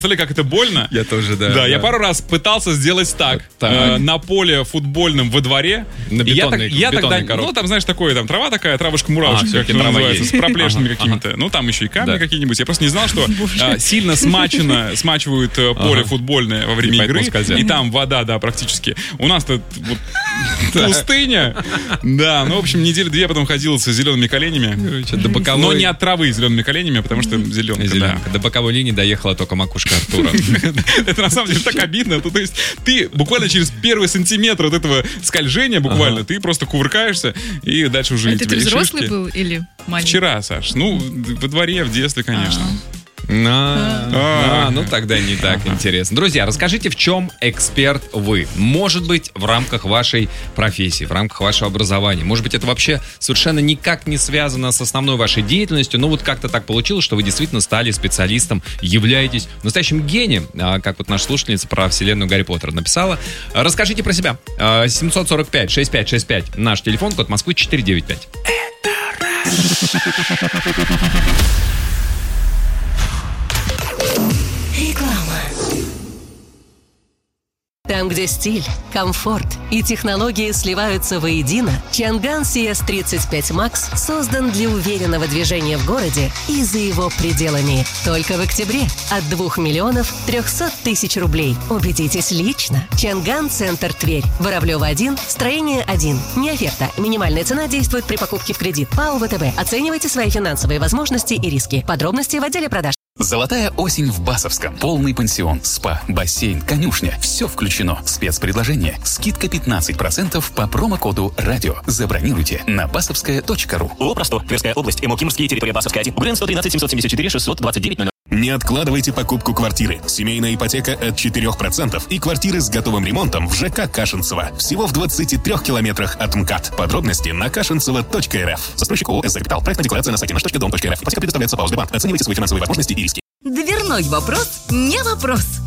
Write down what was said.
Представляете, как это больно? Я тоже, да. Да, я пару раз пытался сделать так. На поле футбольном во дворе. На бетонной коробке. Ну, там, знаешь, такое, там трава такая, травушка-муравушка, как это называется, с проплешинами какими-то. Ну, там еще и камни какие-нибудь. Я просто не знал, что сильно смачивают поле футбольное во время игры. И там вода, да, практически. У нас-то пустыня. Да, ну, в общем, недели 2 потом ходил с зелеными коленями. Но не от травы зелеными коленями, потому что зеленка. До боковой линии доехала только макушка Артура. Это на самом деле так обидно. То есть ты буквально через первый сантиметр от этого скольжения буквально ты просто кувыркаешься и дальше уже... Это ты взрослый был или маленький? Вчера, Саш. Ну, во дворе, в детстве, конечно. Ну тогда не так интересно. Друзья, расскажите, в чем эксперт вы? Может быть, в рамках вашей профессии, в рамках вашего образования. Может быть, это вообще совершенно никак не связано с основной вашей деятельностью, но вот как-то так получилось, что вы действительно стали специалистом, являетесь настоящим гением, как вот наша слушательница про вселенную Гарри Поттера написала. Расскажите про себя. 745-6565 наш телефон, код Москвы 495. Там, где стиль, комфорт и технологии сливаются воедино, Чанган CS35 Max создан для уверенного движения в городе и за его пределами. Только в октябре от 2 300 000 рублей. Убедитесь лично. Чанган, центр Тверь. Воровлева 1, строение 1. Не оферта. Минимальная цена действует при покупке в кредит. ПАО ВТБ. Оценивайте свои финансовые возможности и риски. Подробности в отделе продаж. Золотая осень в Басовском. Полный пансион, спа, бассейн, конюшня. Все включено. Спецпредложение. Скидка 15% по промокоду «Радио». Забронируйте на basovskaya.ru. ООО «Простор», Тверская область, МО Кимрские, территория Басовская 1. УГРН 113 774 629 00. Не откладывайте покупку квартиры. Семейная ипотека от 4% и квартиры с готовым ремонтом в ЖК Кашинцево. Всего в 23 километрах от МКАД. Подробности на кашинцево.рф. Застройщик ООО «СКапитал». Проектная декларация на сайте наш.дом.рф. Ипотека предоставляется по ОСББанк. Оценивайте свои финансовые возможности и риски. Дверной вопрос не вопрос.